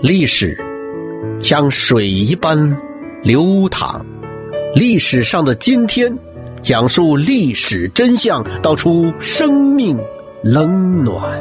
历史像水一般流淌，历史上的今天，讲述历史真相，道出生命冷暖。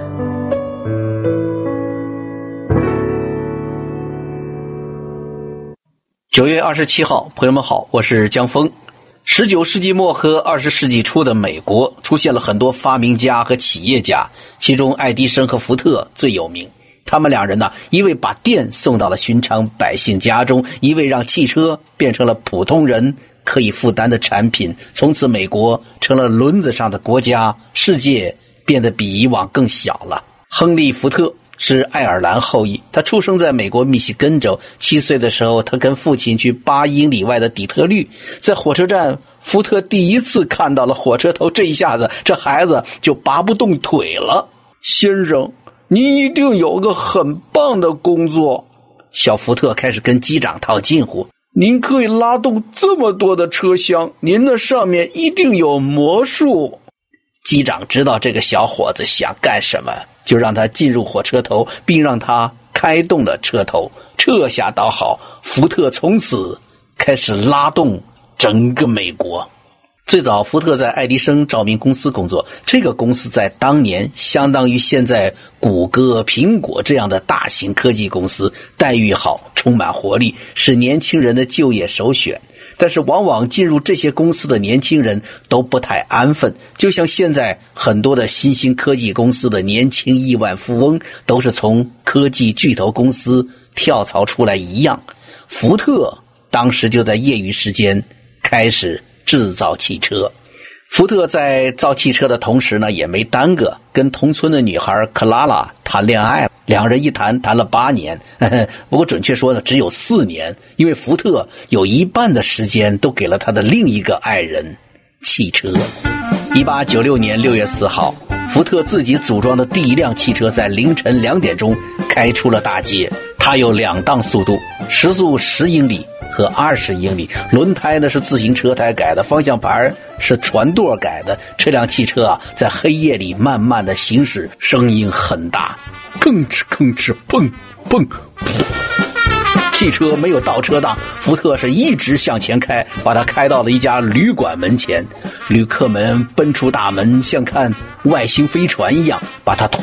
9月27号，朋友们好，我是江峰。19世纪末和20世纪初的美国出现了很多发明家和企业家，其中爱迪生和福特最有名。他们两人呢，一位把电送到了寻常百姓家中，一位让汽车变成了普通人可以负担的产品。从此美国成了轮子上的国家，世界变得比以往更小了。亨利·福特是爱尔兰后裔，他出生在美国密西根州。7岁的时候，他跟父亲去8英里外的底特律，在火车站，福特第一次看到了火车头，这一下子这孩子就拔不动腿了。先生，您一定有个很棒的工作。小福特开始跟机长套近乎，您可以拉动这么多的车厢，您的上面一定有魔术。机长知道这个小伙子想干什么，就让他进入火车头，并让他开动了车头。这下倒好，福特从此开始拉动整个美国。最早福特在爱迪生照明公司工作，这个公司在当年相当于现在谷歌、苹果这样的大型科技公司，待遇好，充满活力，是年轻人的就业首选。但是往往进入这些公司的年轻人都不太安分，就像现在很多的新兴科技公司的年轻亿万富翁都是从科技巨头公司跳槽出来一样。福特当时就在业余时间开始制造汽车。福特在造汽车的同时呢，也没耽搁，跟同村的女孩克拉拉谈恋爱，两人一谈了8年，不过准确说呢，只有4年，因为福特有一半的时间都给了他的另一个爱人汽车。1896年6月4号，福特自己组装的第一辆汽车在凌晨2点钟开出了大街。它有2档速度，时速10英里和20英里，轮胎呢是自行车胎改的，方向盘是船舵改的。这辆汽车啊，在黑夜里慢慢的行驶，声音很大，吭哧吭哧，砰砰。汽车没有倒车档，福特是一直向前开，把它开到了一家旅馆门前。旅客们奔出大门，像看外星飞船一样把它